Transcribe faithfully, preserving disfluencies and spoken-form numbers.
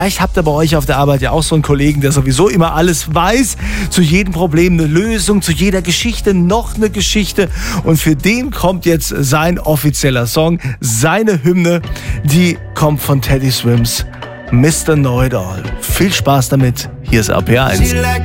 Vielleicht habt ihr bei euch auf der Arbeit ja auch so einen Kollegen, der sowieso immer alles weiß, zu jedem Problem eine Lösung, zu jeder Geschichte noch eine Geschichte. Und für den kommt jetzt sein offizieller Song, seine Hymne, die kommt von Teddy Swims, Mister Know It All. Viel Spaß damit, hier ist R P R eins.